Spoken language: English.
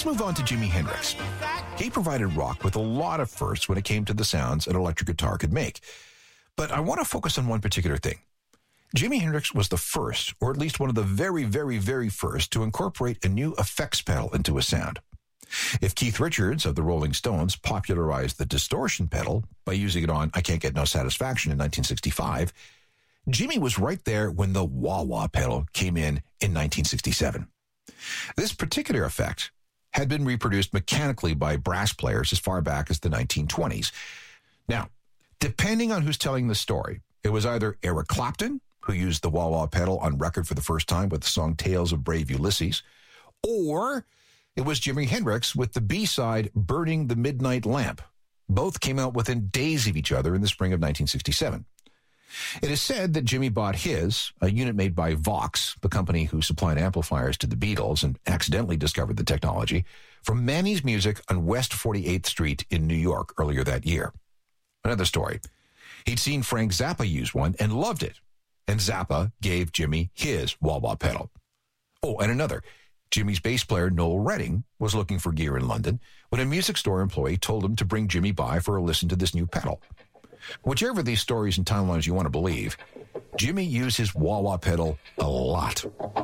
Let's move on to Jimi Hendrix. He provided rock with a lot of firsts when it came to the sounds an electric guitar could make. But I want to focus on one particular thing. Jimi Hendrix was the first, or at least one of the very, very, very first, to incorporate a new effects pedal into a sound. If Keith Richards of the Rolling Stones popularized the distortion pedal by using it on I Can't Get No Satisfaction in 1965, Jimi was right there when the wah-wah pedal came in 1967. This particular effect had been reproduced mechanically by brass players as far back as the 1920s. Now, depending on who's telling the story, it was either Eric Clapton, who used the wah-wah pedal on record for the first time with the song Tales of Brave Ulysses, or it was Jimi Hendrix with the B-side Burning the Midnight Lamp. Both came out within days of each other in the spring of 1967. It is said that Jimi bought his, a unit made by Vox, the company who supplied amplifiers to the Beatles and accidentally discovered the technology, from Manny's Music on West 48th Street in New York earlier that year. Another story. He'd seen Frank Zappa use one and loved it, and Zappa gave Jimi his wah-wah pedal. Oh, and another. Jimi's bass player, Noel Redding, was looking for gear in London when a music store employee told him to bring Jimi by for a listen to this new pedal. Whichever of these stories and timelines you want to believe, Jimi used his wah-wah pedal a lot.